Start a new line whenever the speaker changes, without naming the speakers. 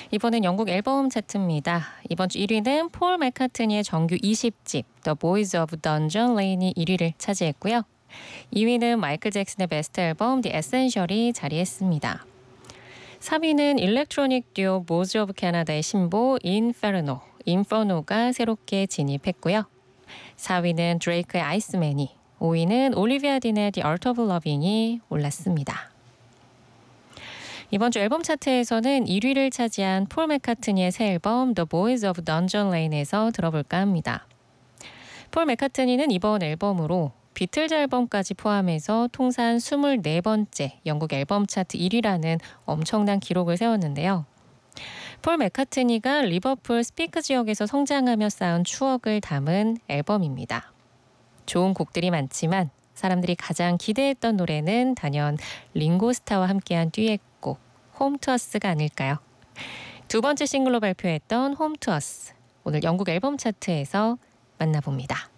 이번엔 영국 앨범 차트입니다. 이번 주 1위는 폴 맥카트니의 정규 20집 The Boys of Dungeon Lane이 1위를 차지했고요. 2위는 마이클 잭슨의 베스트 앨범 The Essential이 자리했습니다. 3위는 일렉트로닉 듀오 모즈 오브 캐나다의 신보 인퍼노가 새롭게 진입했고요. 4위는 드레이크의 아이스맨이, 5위는 올리비아 딘의 The Art of Loving이 올랐습니다. 이번 주 앨범 차트에서는 1위를 차지한 폴 맥카트니의 새 앨범 The Boys of Dungeon Lane에서 들어볼까 합니다. 폴 맥카트니는 이번 앨범으로 비틀즈 앨범까지 포함해서 통산 24번째 영국 앨범 차트 1위라는 엄청난 기록을 세웠는데요. 폴 맥카트니가 리버풀 스피크 지역에서 성장하며 쌓은 추억을 담은 앨범입니다. 좋은 곡들이 많지만 사람들이 가장 기대했던 노래는 단연 링고스타와 함께한 듀엣곡 홈 투 어스가 아닐까요? 두 번째 싱글로 발표했던 홈 투 어스, 오늘 영국 앨범 차트에서 만나봅니다.